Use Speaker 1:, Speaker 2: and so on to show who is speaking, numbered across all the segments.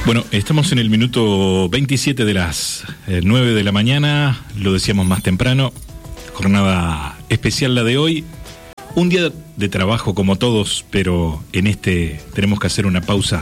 Speaker 1: Bueno, estamos en el minuto 27 de las 9 de la mañana, lo decíamos más temprano, jornada especial la de hoy, un día de trabajo como todos, pero en este tenemos que hacer una pausa.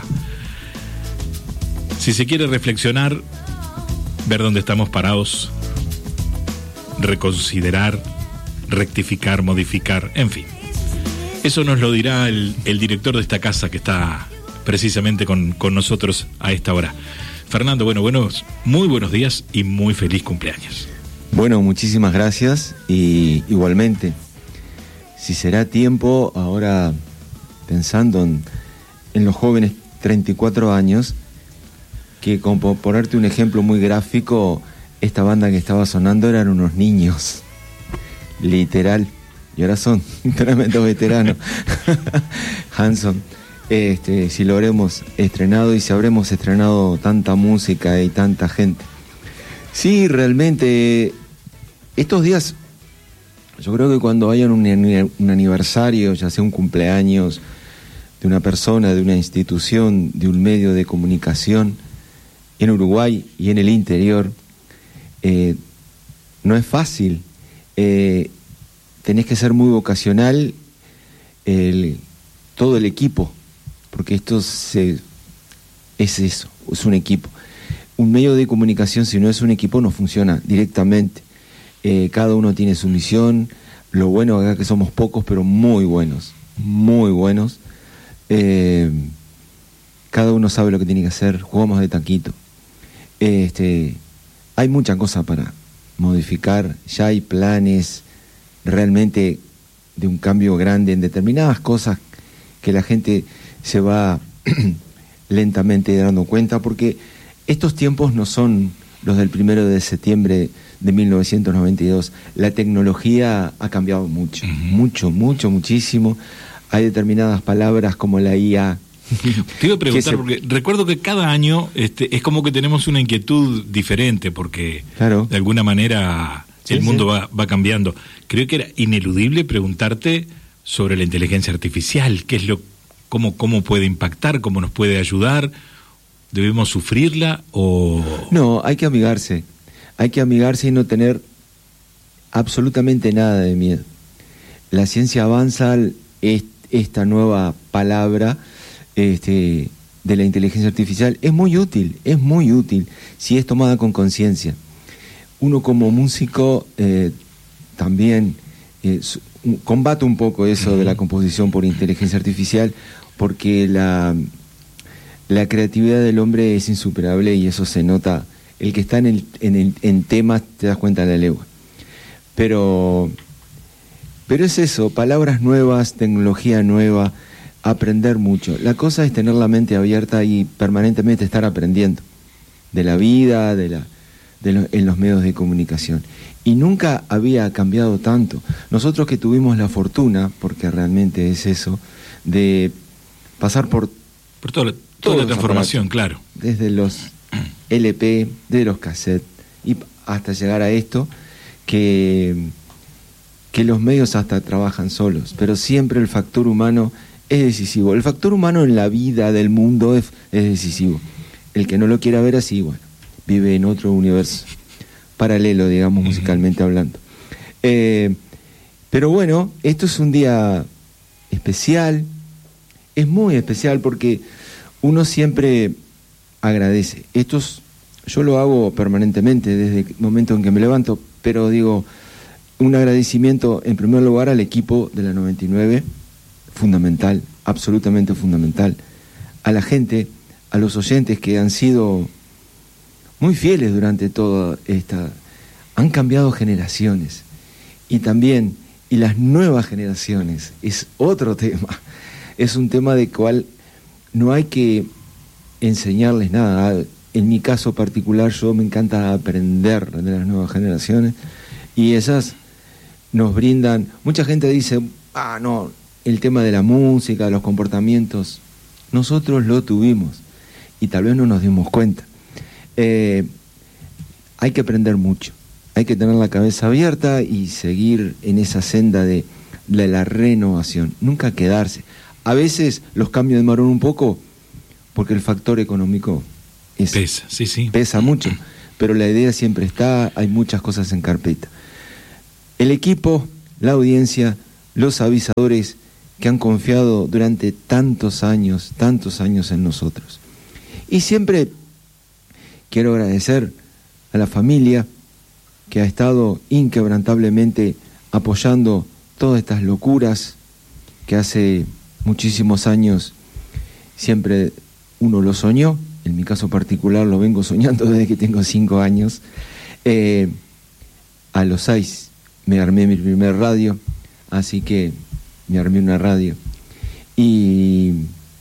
Speaker 1: Si se quiere reflexionar, ver dónde estamos parados, reconsiderar, rectificar, modificar, en fin. Eso nos lo dirá el director de esta casa que está precisamente con nosotros a esta hora. Fernando, muy buenos días y muy feliz cumpleaños.
Speaker 2: Bueno, muchísimas gracias y igualmente, si será tiempo, ahora pensando en los jóvenes 34 años, que como por ponerte un ejemplo muy gráfico, esta banda que estaba sonando eran unos niños, literal, y ahora son tremendos veteranos. Hanson. Si lo habremos estrenado y si habremos estrenado tanta música y tanta gente. Sí, realmente, estos días, yo creo que cuando hayan un aniversario, ya sea un cumpleaños de una persona, de una institución, de un medio de comunicación, en Uruguay y en el interior, no es fácil. Tenés que ser muy vocacional, todo el equipo, porque esto es eso, es un equipo. Un medio de comunicación, si no es un equipo, no funciona directamente. Cada uno tiene su misión. Lo bueno acá es que somos pocos, pero muy buenos, muy buenos. Cada uno sabe lo que tiene que hacer, jugamos de taquito. Hay muchas cosas para modificar, ya hay planes realmente de un cambio grande en determinadas cosas que la gente se va lentamente dando cuenta, porque estos tiempos no son los del 1 de septiembre de 1992. La tecnología ha cambiado mucho, muchísimo. Hay determinadas palabras como la IA.
Speaker 1: Te iba a preguntar, porque recuerdo que cada año es como que tenemos una inquietud diferente, porque claro, de alguna manera el mundo va cambiando. Creo que era ineludible preguntarte sobre la inteligencia artificial, qué es cómo puede impactar, cómo nos puede ayudar, ¿debemos sufrirla o...?
Speaker 2: No, hay que amigarse y no tener absolutamente nada de miedo. La ciencia avanza, esta nueva palabra de la inteligencia artificial es muy útil si es tomada con conciencia. Uno como músico también combate un poco eso de la composición por inteligencia artificial, porque la creatividad del hombre es insuperable y eso se nota. El que está en temas te das cuenta de la legua. Pero es eso, palabras nuevas, tecnología nueva, aprender mucho. La cosa es tener la mente abierta y permanentemente estar aprendiendo de la vida, en los medios de comunicación. Y nunca había cambiado tanto. Nosotros que tuvimos la fortuna, porque realmente es eso, de pasar por
Speaker 1: toda la transformación, claro.
Speaker 2: Desde los LP, de los cassettes, y hasta llegar a esto, que los medios hasta trabajan solos, pero siempre el factor humano es decisivo. El factor humano en la vida del mundo es decisivo. El que no lo quiera ver así, bueno, vive en otro universo paralelo, digamos, musicalmente hablando. Pero bueno, esto es un día especial, es muy especial porque uno siempre agradece. Yo lo hago permanentemente desde el momento en que me levanto, pero digo, un agradecimiento en primer lugar al equipo de la 99, fundamental, absolutamente fundamental, a la gente, a los oyentes que han sido muy fieles durante toda han cambiado generaciones, y las nuevas generaciones es otro tema, es un tema de cual no hay que enseñarles nada. En mi caso particular, yo me encanta aprender de las nuevas generaciones, y esas nos brindan. Mucha gente dice, no, el tema de la música, los comportamientos, nosotros lo tuvimos y tal vez no nos dimos cuenta. Hay que aprender mucho, hay que tener la cabeza abierta y seguir en esa senda de la renovación, nunca quedarse. A veces los cambios demoran un poco porque el factor económico
Speaker 1: Pesa, sí.
Speaker 2: Pesa mucho, pero la idea siempre está, hay muchas cosas en carpeta. El equipo, la audiencia, los avisadores que han confiado durante tantos años en nosotros. Y siempre quiero agradecer a la familia que ha estado inquebrantablemente apoyando todas estas locuras que hace muchísimos años siempre uno lo soñó. En mi caso particular lo vengo soñando desde que tengo 5 años. A los 6 me armé mi primer radio, así que me armé una radio. Y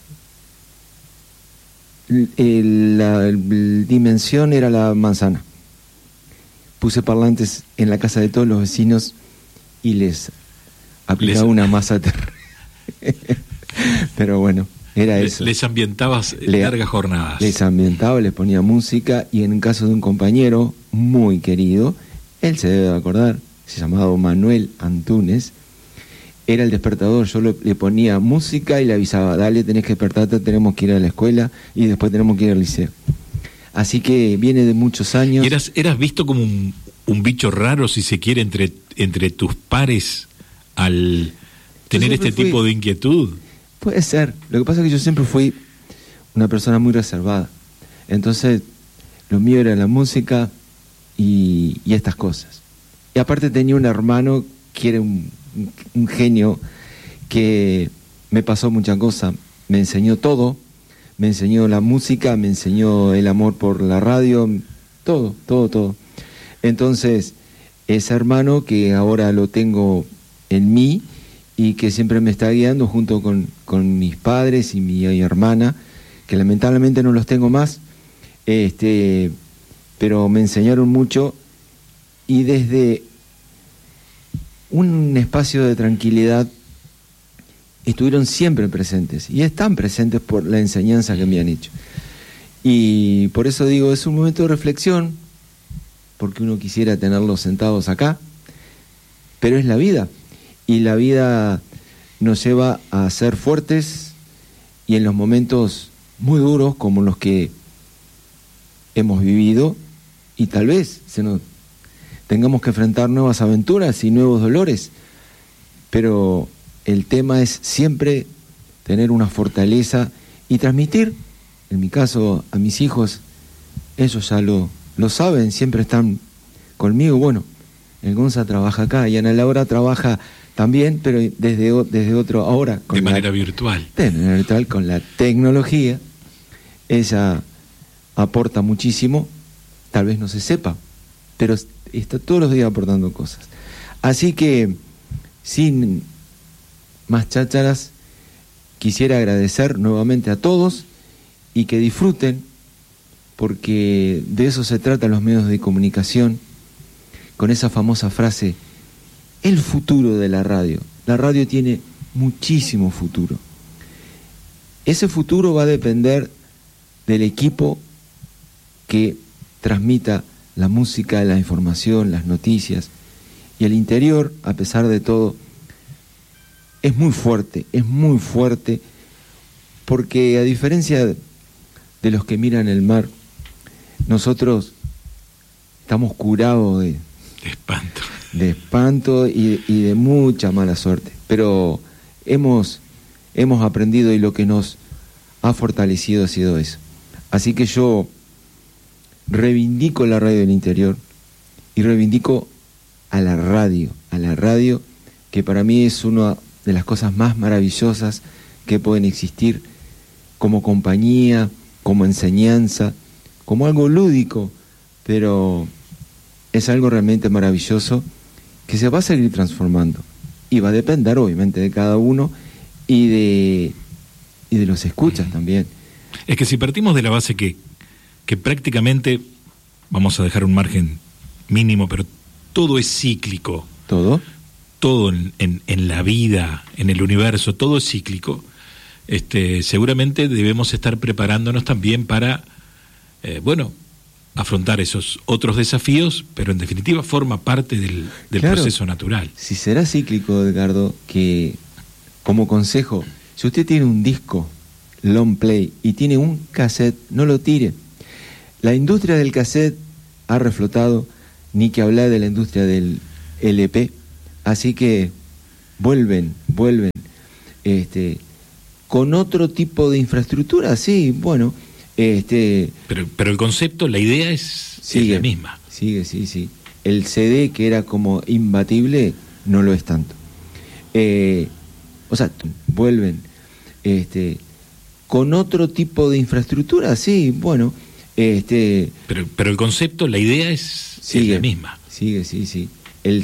Speaker 2: la dimensión era la manzana. Puse parlantes en la casa de todos los vecinos y les aplicaba una masa terrible. Pero bueno, era eso.
Speaker 1: Les ambientabas largas jornadas.
Speaker 2: Les ambientaba, les ponía música, y en el caso de un compañero muy querido, él se debe acordar, se llamaba Manuel Antunes, era el despertador. Yo le ponía música y le avisaba: dale, tenés que despertarte, tenemos que ir a la escuela y después tenemos que ir al liceo. Así que viene de muchos años.
Speaker 1: ¿Eras visto como un bicho raro, si se quiere, entre tus pares al tener este tipo de inquietud?
Speaker 2: Puede ser. Lo que pasa es que yo siempre fui una persona muy reservada. Entonces, lo mío era la música y estas cosas. Y aparte tenía un hermano que era un genio, que me pasó muchas cosas. Me enseñó todo. Me enseñó la música, me enseñó el amor por la radio, todo. Entonces, ese hermano que ahora lo tengo en mí y que siempre me está guiando junto con mis padres y mi hermana, que lamentablemente no los tengo más, pero me enseñaron mucho, y desde un espacio de tranquilidad estuvieron siempre presentes, y están presentes por la enseñanza que me han hecho. Y por eso digo, es un momento de reflexión, porque uno quisiera tenerlos sentados acá, pero es la vida, y la vida nos lleva a ser fuertes, y en los momentos muy duros como los que hemos vivido, y tal vez tengamos que enfrentar nuevas aventuras y nuevos dolores, pero el tema es siempre tener una fortaleza y transmitir. En mi caso, a mis hijos, ellos ya lo saben, siempre están conmigo. Bueno, el Gonza trabaja acá y Ana Laura trabaja también, pero desde otro, ahora
Speaker 1: de manera virtual.
Speaker 2: De manera virtual, con la tecnología. Ella aporta muchísimo, tal vez no se sepa, pero está todos los días aportando cosas. Así que, sin más chácharas, quisiera agradecer nuevamente a todos y que disfruten, porque de eso se trata los medios de comunicación, con esa famosa frase: el futuro de la radio. La radio tiene muchísimo futuro. Ese futuro va a depender del equipo que transmita la música, la información, las noticias. Y el interior, a pesar de todo, es muy fuerte, porque a diferencia de los que miran el mar, nosotros estamos curados de espanto y de mucha mala suerte, pero hemos aprendido, y lo que nos ha fortalecido ha sido eso. Así que yo reivindico la radio del interior y reivindico a la radio, que para mí es una de las cosas más maravillosas que pueden existir, como compañía, como enseñanza, como algo lúdico, pero es algo realmente maravilloso que se va a seguir transformando, y va a depender obviamente de cada uno y de los escuchas también.
Speaker 1: Es que si partimos de la base que prácticamente, vamos a dejar un margen mínimo, pero todo es cíclico.
Speaker 2: ¿Todo?
Speaker 1: Todo en la vida, en el universo, todo es cíclico. Seguramente debemos estar preparándonos también para, afrontar esos otros desafíos, pero en definitiva forma parte del claro, proceso natural.
Speaker 2: Si será cíclico, Edgardo, que como consejo, si usted tiene un disco long play y tiene un cassette, no lo tire. La industria del cassette ha reflotado, ni que hablar de la industria del LP, así que vuelven, con otro tipo de infraestructura, sí, bueno,
Speaker 1: pero el concepto, la idea es la misma.
Speaker 2: Sigue, sí. El CD, que era como imbatible, no lo es tanto. O sea, vuelven, con otro tipo de infraestructura, sí, bueno,
Speaker 1: pero el concepto, la idea es la misma.
Speaker 2: Sigue, sí.